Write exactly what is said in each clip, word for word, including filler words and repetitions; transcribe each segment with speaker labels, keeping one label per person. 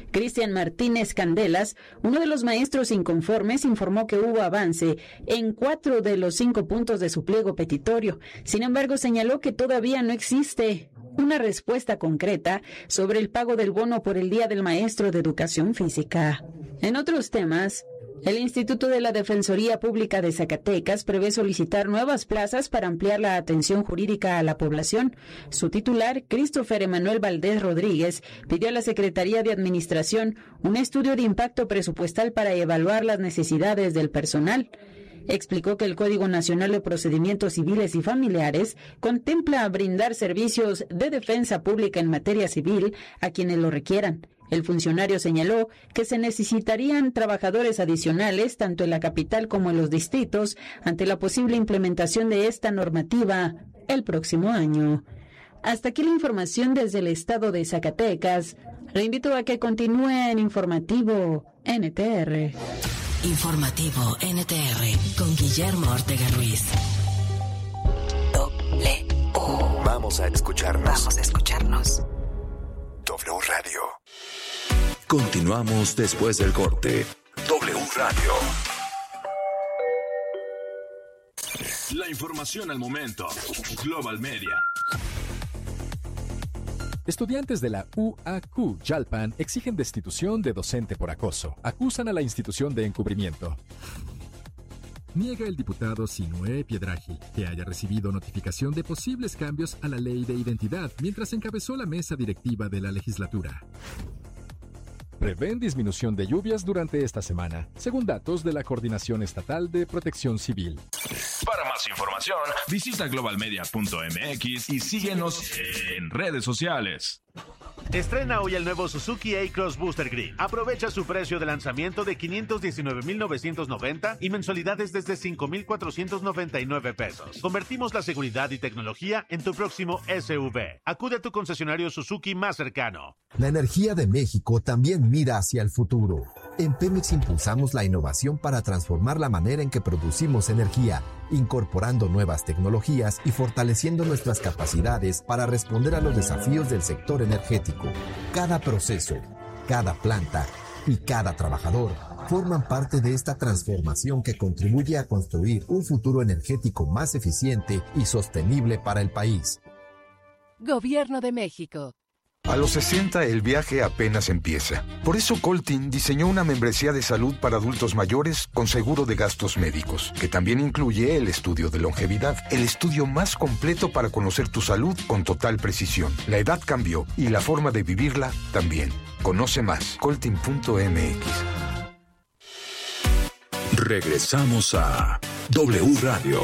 Speaker 1: Cristian Martínez Candelas, uno de los maestros inconformes, informó que hubo avance en cuatro de los cinco puntos de su pliego petitorio. Sin embargo, señaló que todavía no existe una respuesta concreta sobre el pago del bono por el Día del Maestro de Educación Física. En otros temas, el Instituto de la Defensoría Pública de Zacatecas prevé solicitar nuevas plazas para ampliar la atención jurídica a la población. Su titular, Christopher Emanuel Valdés Rodríguez, pidió a la Secretaría de Administración un estudio de impacto presupuestal para evaluar las necesidades del personal. Explicó que el Código Nacional de Procedimientos Civiles y Familiares contempla brindar servicios de defensa pública en materia civil a quienes lo requieran. El funcionario señaló que se necesitarían trabajadores adicionales tanto en la capital como en los distritos ante la posible implementación de esta normativa el próximo año. Hasta aquí la información desde el estado de Zacatecas. Le invito a que continúe en Informativo N T R.
Speaker 2: Informativo N T R con Guillermo Ortega Ruiz.
Speaker 3: W.
Speaker 4: Vamos a escucharnos.
Speaker 3: Vamos a escucharnos.
Speaker 4: W Radio. Continuamos después del corte. W Radio.
Speaker 5: La información al momento. Global Media.
Speaker 6: Estudiantes de la U A Q Yalpan exigen destitución de docente por acoso. Acusan a la institución de encubrimiento. Niega el diputado Sinué Piedrahí que haya recibido notificación de posibles cambios a la ley de identidad mientras encabezó la mesa directiva de la legislatura. Prevén disminución de lluvias durante esta semana, según datos de la Coordinación Estatal de Protección Civil.
Speaker 5: Para más información, visita global media punto m x y síguenos en redes sociales.
Speaker 7: Estrena hoy el nuevo Suzuki A-Cross Booster Green. Aprovecha su precio de lanzamiento de quinientos diecinueve mil novecientos noventa y mensualidades desde cinco mil cuatrocientos noventa y nueve pesos. Convertimos la seguridad y tecnología en tu próximo S U V. Acude a tu concesionario Suzuki más cercano.
Speaker 8: La energía de México también mira hacia el futuro. En Pemex impulsamos la innovación para transformar la manera en que producimos energía, incorporando nuevas tecnologías y fortaleciendo nuestras capacidades para responder a los desafíos del sector energético. Cada proceso, cada planta y cada trabajador forman parte de esta transformación que contribuye a construir un futuro energético más eficiente y sostenible para el país.
Speaker 9: Gobierno de México.
Speaker 10: A los sesenta el viaje apenas empieza. Por eso Coltin diseñó una membresía de salud para adultos mayores con seguro de gastos médicos, que también incluye el estudio de longevidad, el estudio más completo para conocer tu salud con total precisión. La edad cambió y la forma de vivirla también. Conoce más, coltin punto m x.
Speaker 4: Regresamos a W Radio.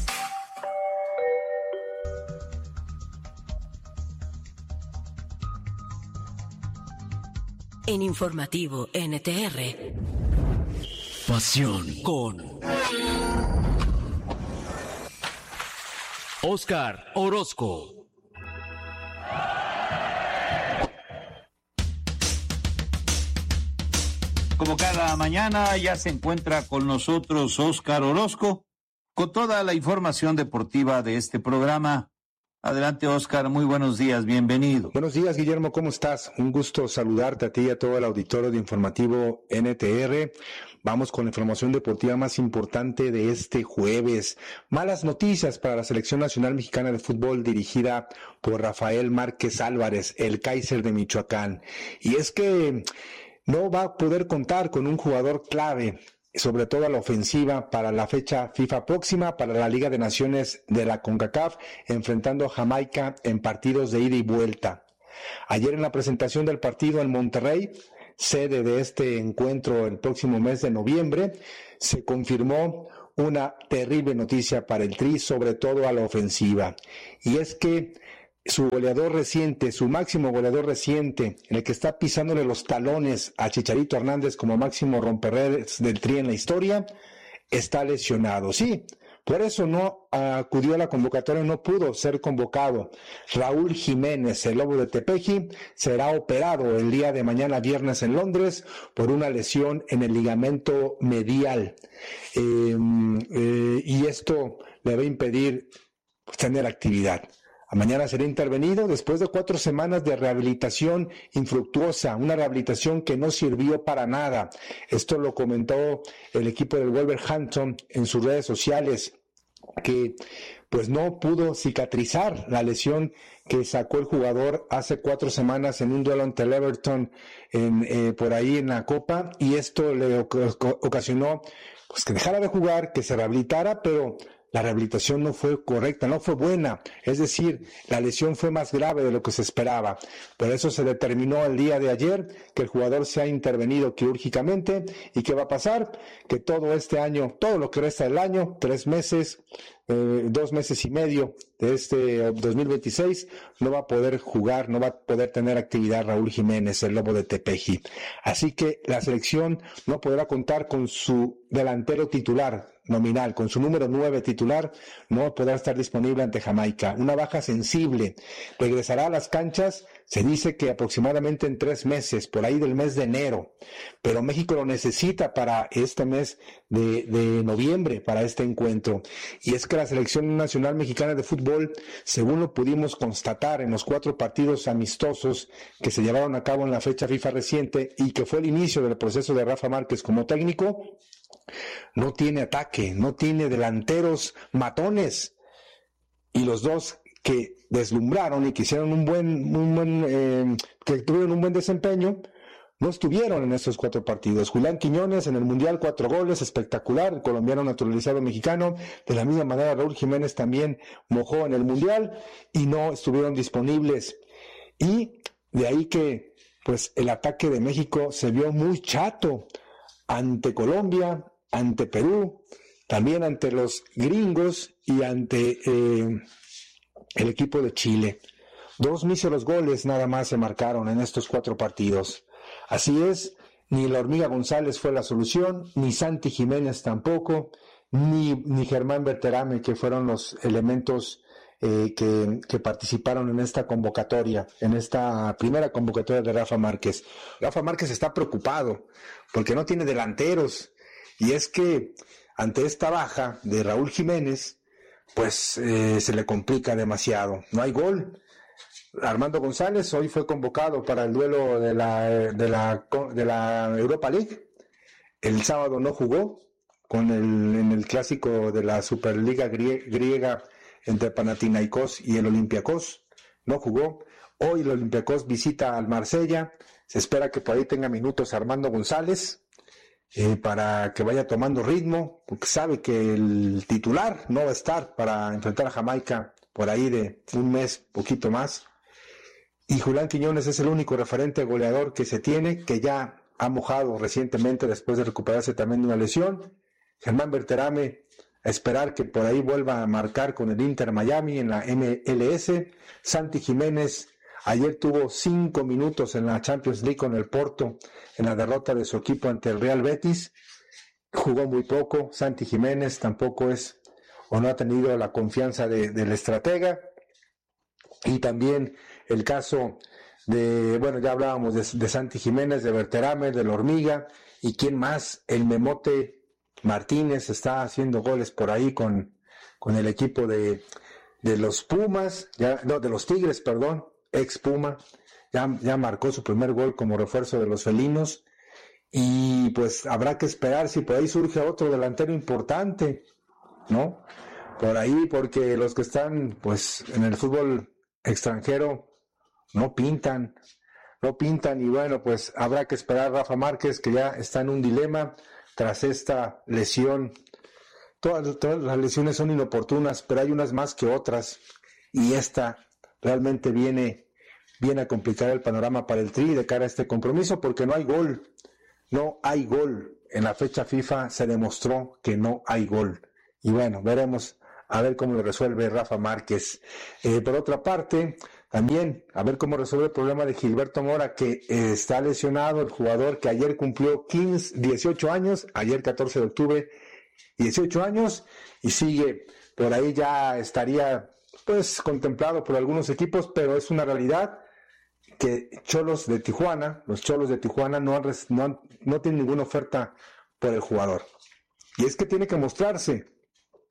Speaker 2: En Informativo N T R.
Speaker 5: Pasión con Óscar Orozco.
Speaker 11: Como cada mañana ya se encuentra con nosotros Óscar Orozco con toda la información deportiva de este programa. Adelante, Óscar, muy buenos días, bienvenido.
Speaker 12: Buenos días, Guillermo, ¿cómo estás? Un gusto saludarte a ti y a todo el auditorio de Informativo N T R. Vamos con la información deportiva más importante de este jueves. Malas noticias para la Selección Nacional Mexicana de Fútbol dirigida por Rafael Márquez Álvarez, el Kaiser de Michoacán. Y es que no va a poder contar con un jugador clave, sobre todo a la ofensiva, para la fecha FIFA próxima, para la Liga de Naciones de la CONCACAF, enfrentando a Jamaica en partidos de ida y vuelta. Ayer en la presentación del partido en Monterrey, sede de este encuentro el próximo mes de noviembre, se confirmó una terrible noticia para el Tri, sobre todo a la ofensiva. Y es que su goleador reciente, su máximo goleador reciente, el que está pisándole los talones a Chicharito Hernández como máximo romperredes del Tri en la historia, está lesionado. Sí, por eso no acudió a la convocatoria, no pudo ser convocado. Raúl Jiménez, el Lobo de Tepeji, será operado el día de mañana viernes en Londres por una lesión en el ligamento medial. Eh, eh, y esto le va a impedir tener actividad. Mañana será intervenido después de cuatro semanas de rehabilitación infructuosa, una rehabilitación que no sirvió para nada. Esto lo comentó el equipo del Wolverhampton en sus redes sociales, que pues no pudo cicatrizar la lesión que sacó el jugador hace cuatro semanas en un duelo ante el Everton en, eh, por ahí en la Copa, y esto le ocasionó pues que dejara de jugar, que se rehabilitara, pero la rehabilitación no fue correcta, no fue buena, es decir, la lesión fue más grave de lo que se esperaba. Por eso se determinó el día de ayer que el jugador se ha intervenido quirúrgicamente. ¿Y qué va a pasar? Que todo este año, todo lo que resta del año, tres meses, eh, dos meses y medio de este dos mil veintiséis, no va a poder jugar, no va a poder tener actividad Raúl Jiménez, el Lobo de Tepeji. Así que la selección no podrá contar con su delantero titular nominal, con su número nueve titular, no podrá estar disponible ante Jamaica. Una baja sensible. Regresará a las canchas, se dice que aproximadamente en tres meses, por ahí del mes de enero, pero México lo necesita para este mes de, de noviembre, para este encuentro. Y es que la selección nacional mexicana de fútbol, según lo pudimos constatar en los cuatro partidos amistosos que se llevaron a cabo en la fecha FIFA reciente y que fue el inicio del proceso de Rafa Márquez como técnico, no tiene ataque, no tiene delanteros matones, y los dos que deslumbraron y que hicieron un buen, un buen eh, que tuvieron un buen desempeño, no estuvieron en estos cuatro partidos. Julián Quiñones en el Mundial, cuatro goles, espectacular, el colombiano naturalizado mexicano. De la misma manera Raúl Jiménez también mojó en el Mundial y no estuvieron disponibles. Y de ahí que pues el ataque de México se vio muy chato ante Colombia, ante Perú, también ante los gringos y ante eh, el equipo de Chile. Dos míseros goles nada más se marcaron en estos cuatro partidos. Así es, ni la Hormiga González fue la solución, ni Santi Jiménez tampoco, ni, ni Germán Berterame, que fueron los elementos eh, que, que participaron en esta convocatoria, en esta primera convocatoria de Rafa Márquez. Rafa Márquez está preocupado porque no tiene delanteros, y es que ante esta baja de Raúl Jiménez, pues eh, se le complica demasiado. No hay gol. Armando González hoy fue convocado para el duelo de la, de la, de la Europa League. El sábado no jugó con el, en el clásico de la Superliga grie, griega entre Panathinaikos y el Olympiacos. No jugó. Hoy el Olympiacos visita al Marsella. Se espera que por ahí tenga minutos Armando González. Eh, para que vaya tomando ritmo, porque sabe que el titular no va a estar para enfrentar a Jamaica por ahí de un mes, poquito más. Y Julián Quiñones es el único referente goleador que se tiene, que ya ha mojado recientemente después de recuperarse también de una lesión. Germán Berterame, a esperar que por ahí vuelva a marcar con el Inter Miami en la M L S. Santi Jiménez ayer tuvo cinco minutos en la Champions League con el Porto, en la derrota de su equipo ante el Real Betis. Jugó muy poco. Santi Jiménez tampoco es o no ha tenido la confianza de, del estratega. Y también el caso de, bueno, ya hablábamos de, de Santi Jiménez, de Berterame, de la Hormiga, y quién más, el Memote Martínez está haciendo goles por ahí con, con el equipo de, de los Pumas, ya, no, de los Tigres, perdón, ex Puma, ya, ya marcó su primer gol como refuerzo de los felinos, y pues habrá que esperar si por ahí surge otro delantero importante, ¿no? Por ahí, porque los que están pues en el fútbol extranjero no pintan, no pintan, y bueno, pues habrá que esperar. Rafa Márquez, que ya está en un dilema tras esta lesión. Todas, todas las lesiones son inoportunas, pero hay unas más que otras, y esta realmente viene, viene a complicar el panorama para el Tri de cara a este compromiso, porque no hay gol, no hay gol. En la fecha FIFA se demostró que no hay gol, y bueno, veremos a ver cómo lo resuelve Rafa Márquez. Eh, por otra parte, también a ver cómo resuelve el problema de Gilberto Mora, que eh, está lesionado, el jugador que ayer cumplió quince, dieciocho años, ayer catorce de octubre, dieciocho años, y sigue por ahí, ya estaría pues contemplado por algunos equipos, pero es una realidad que Cholos de Tijuana, los Cholos de Tijuana no, han, no, han, no tienen ninguna oferta por el jugador. Y es que tiene que mostrarse.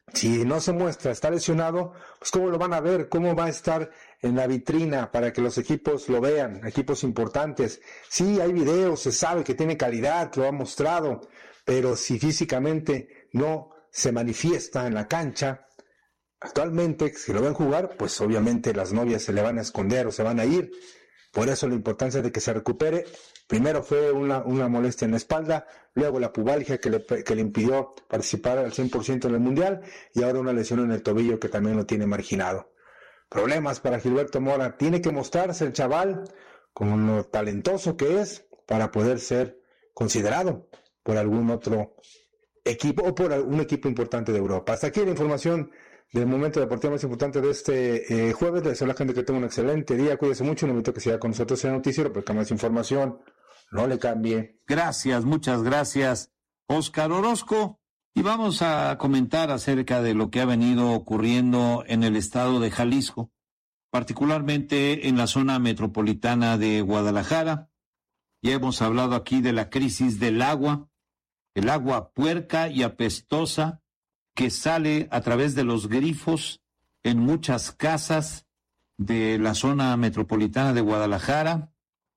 Speaker 12: Si no se muestra, está lesionado, pues ¿cómo lo van a ver? ¿Cómo va a estar en la vitrina para que los equipos lo vean? Equipos importantes. Sí, hay videos, se sabe que tiene calidad, lo ha mostrado, pero si físicamente no se manifiesta en la cancha, actualmente, si lo ven jugar, pues obviamente las novias se le van a esconder o se van a ir. Por eso la importancia de que se recupere. Primero fue una, una molestia en la espalda, luego la pubalgia que le, que le impidió participar al cien por ciento en el Mundial, y ahora una lesión en el tobillo que también lo tiene marginado. Problemas para Gilberto Mora. Tiene que mostrarse el chaval como lo talentoso que es para poder ser considerado por algún otro equipo o por un equipo importante de Europa. Hasta aquí la información del momento deportivo más importante de este eh, jueves. Les deseo a la gente que tenga un excelente día. Cuídese mucho. No invito a que siga con nosotros en el noticiero, porque más información no le cambie.
Speaker 11: Gracias, muchas gracias, Óscar Orozco. Y vamos a comentar acerca de lo que ha venido ocurriendo en el estado de Jalisco, particularmente en la zona metropolitana de Guadalajara. Ya hemos hablado aquí de la crisis del agua, el agua puerca y apestosa que sale a través de los grifos en muchas casas de la zona metropolitana de Guadalajara,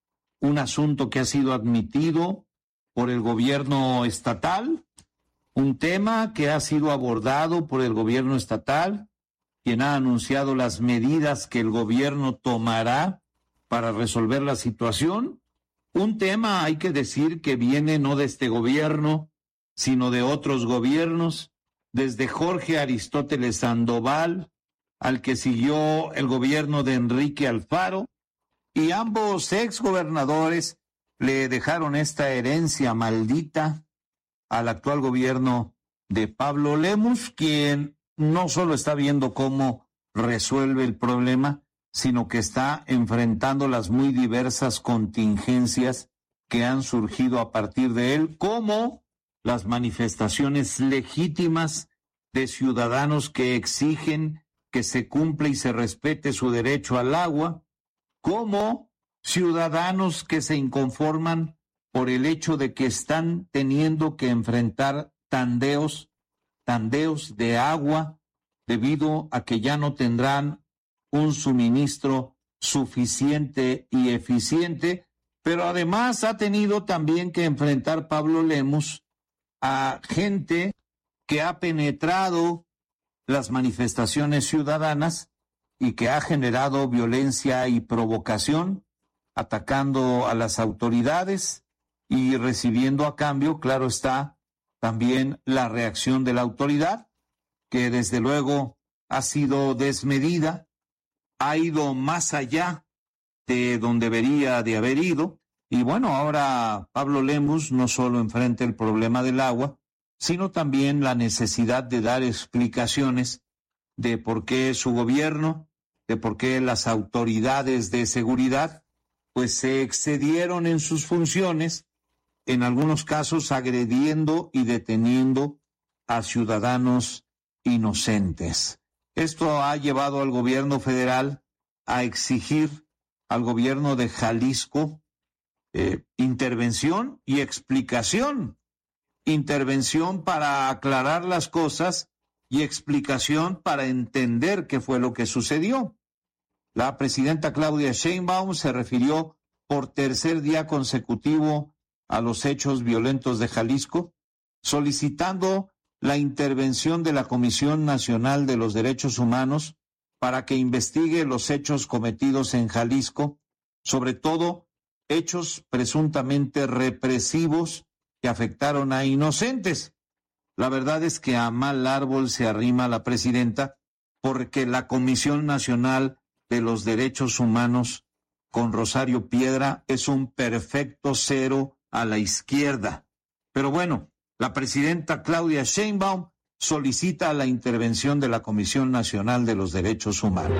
Speaker 11: un asunto que ha sido admitido por el gobierno estatal, un tema que ha sido abordado por el gobierno estatal, quien ha anunciado las medidas que el gobierno tomará para resolver la situación, un tema, hay que decir, que viene no de este gobierno, sino de otros gobiernos, desde Jorge Aristóteles Sandoval, al que siguió el gobierno de Enrique Alfaro, y ambos exgobernadores le dejaron esta herencia maldita al actual gobierno de Pablo Lemus, quien no solo está viendo cómo resuelve el problema, sino que está enfrentando las muy diversas contingencias que han surgido a partir de él, como las manifestaciones legítimas de ciudadanos que exigen que se cumpla y se respete su derecho al agua, como ciudadanos que se inconforman por el hecho de que están teniendo que enfrentar tandeos, tandeos de agua, debido a que ya no tendrán un suministro suficiente y eficiente, pero además ha tenido también que enfrentar Pablo Lemus a gente que ha penetrado las manifestaciones ciudadanas y que ha generado violencia y provocación, atacando a las autoridades y recibiendo a cambio, claro está, también la reacción de la autoridad, que desde luego ha sido desmedida, ha ido más allá de donde debería de haber ido. Y bueno, ahora Pablo Lemus no solo enfrenta el problema del agua, sino también la necesidad de dar explicaciones de por qué su gobierno, de por qué las autoridades de seguridad, pues se excedieron en sus funciones, en algunos casos agrediendo y deteniendo a ciudadanos inocentes. Esto ha llevado al gobierno federal a exigir al gobierno de Jalisco eh, intervención y explicación. Intervención para aclarar las cosas y explicación para entender qué fue lo que sucedió. La presidenta Claudia Sheinbaum se refirió por tercer día consecutivo a los hechos violentos de Jalisco, solicitando la intervención de la Comisión Nacional de los Derechos Humanos para que investigue los hechos cometidos en Jalisco, sobre todo hechos presuntamente represivos que afectaron a inocentes. La verdad es que a mal árbol se arrima la presidenta, porque la Comisión Nacional de los Derechos Humanos con Rosario Piedra es un perfecto cero a la izquierda. Pero bueno, la presidenta Claudia Sheinbaum solicita la intervención de la Comisión Nacional de los Derechos Humanos.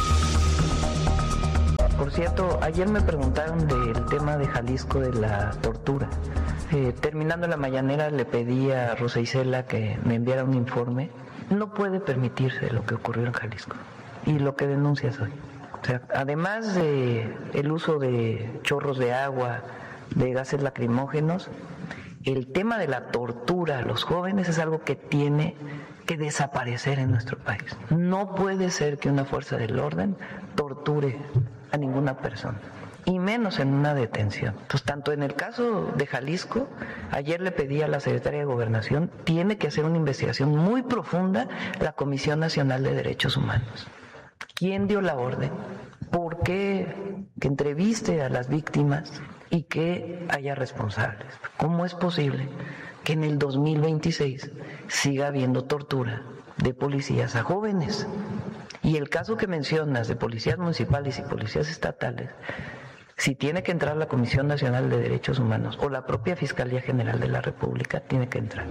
Speaker 3: Por cierto, ayer me preguntaron del tema de Jalisco, de la tortura. Eh, terminando la mañanera le pedí a Rosa Isela que me enviara un informe. No puede permitirse lo que ocurrió en Jalisco y lo que denuncias hoy. O sea, además de el uso de chorros de agua, de gases lacrimógenos, el tema de la tortura a los jóvenes es algo que tiene que desaparecer en nuestro país. No puede ser que una fuerza del orden torture a ninguna persona, y menos en una detención. Entonces, tanto en el caso de Jalisco, ayer le pedí a la Secretaría de Gobernación, tiene que hacer una investigación muy profunda la Comisión Nacional de Derechos Humanos. ¿Quién dio la orden? ¿Por qué? Que entreviste a las víctimas y que haya responsables. ¿Cómo es posible que en el dos mil veintiséis siga habiendo tortura de policías a jóvenes? Y el caso que mencionas de policías municipales y policías estatales, si tiene que entrar la Comisión Nacional de Derechos Humanos o la propia Fiscalía General de la República, tiene que entrar.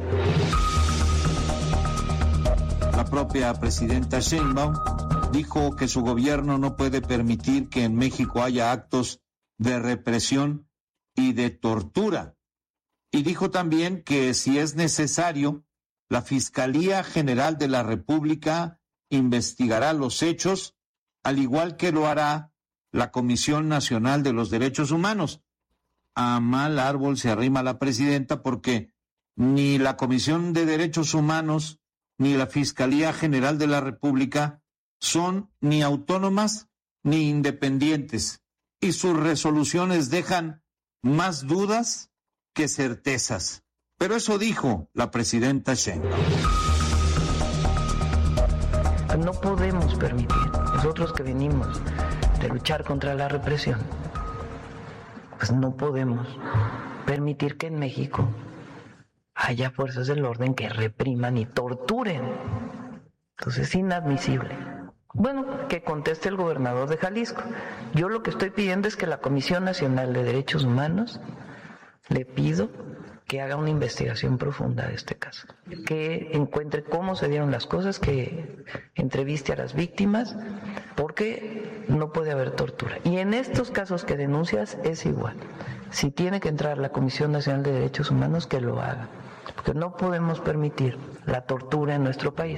Speaker 11: La propia presidenta Sheinbaum dijo que su gobierno no puede permitir que en México haya actos de represión y de tortura. Y dijo también que si es necesario, la Fiscalía General de la República investigará los hechos, al igual que lo hará la Comisión Nacional de los Derechos Humanos. A mal árbol se arrima la presidenta, porque ni la Comisión de Derechos Humanos ni la Fiscalía General de la República son ni autónomas ni independientes, y sus resoluciones dejan más dudas que certezas. Pero eso dijo la presidenta Sheinbaum.
Speaker 3: No podemos permitir, nosotros que venimos de luchar contra la represión, pues no podemos permitir que en México haya fuerzas del orden que repriman y torturen. Entonces es inadmisible. Bueno, que conteste el gobernador de Jalisco. Yo lo que estoy pidiendo es que la Comisión Nacional de Derechos Humanos, le pido que haga una investigación profunda de este caso, que encuentre cómo se dieron las cosas, que entreviste a las víctimas, porque no puede haber tortura. Y en estos casos que denuncias es igual. Si tiene que entrar la Comisión Nacional de Derechos Humanos, que lo haga, porque no podemos permitir la tortura en nuestro país.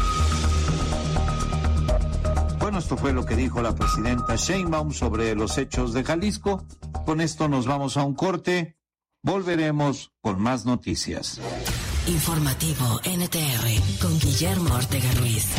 Speaker 11: Bueno, esto fue lo que dijo la presidenta Sheinbaum sobre los hechos de Jalisco. Con esto nos vamos a un corte. Volveremos con más noticias.
Speaker 2: Informativo N T R con Guillermo Ortega Ruiz.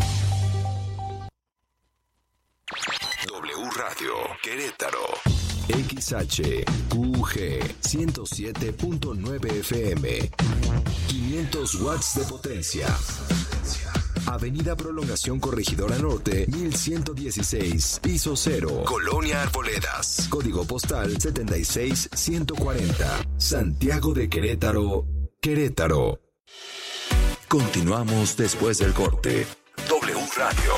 Speaker 4: W Radio Querétaro. X H Q G ciento siete punto nueve F M. quinientos watts de potencia. Avenida Prolongación Corregidora Norte, mil ciento dieciséis, piso cero, Colonia Arboledas, código postal setenta y seis ciento cuarenta, Santiago de Querétaro, Querétaro. Continuamos después del corte. W Radio.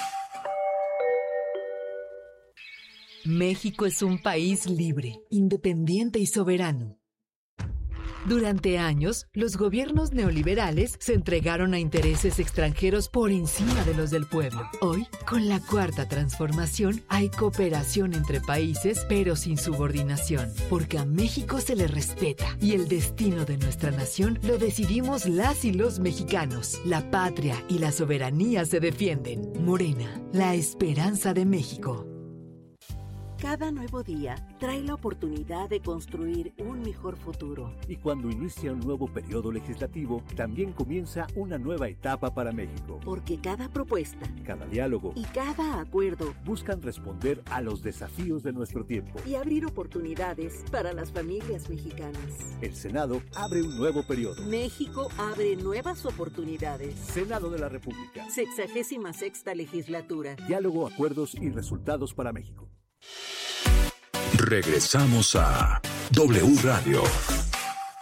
Speaker 9: México es un país libre, independiente y soberano. Durante años, los gobiernos neoliberales se entregaron a intereses extranjeros por encima de los del pueblo. Hoy, con la Cuarta Transformación, hay cooperación entre países, pero sin subordinación, porque a México se le respeta y el destino de nuestra nación lo decidimos las y los mexicanos. La patria y la soberanía se defienden. Morena, la esperanza de México.
Speaker 13: Cada nuevo día trae la oportunidad de construir un mejor futuro.
Speaker 14: Y cuando inicia un nuevo periodo legislativo, también comienza una nueva etapa para México.
Speaker 13: Porque cada propuesta,
Speaker 14: cada diálogo
Speaker 13: y cada acuerdo
Speaker 14: buscan responder a los desafíos de nuestro tiempo
Speaker 13: y abrir oportunidades para las familias mexicanas.
Speaker 14: El Senado abre un nuevo periodo.
Speaker 13: México abre nuevas oportunidades.
Speaker 14: Senado de la República.
Speaker 13: Sexagésima sexta legislatura.
Speaker 14: Diálogo, acuerdos y resultados para México.
Speaker 4: Regresamos a W Radio.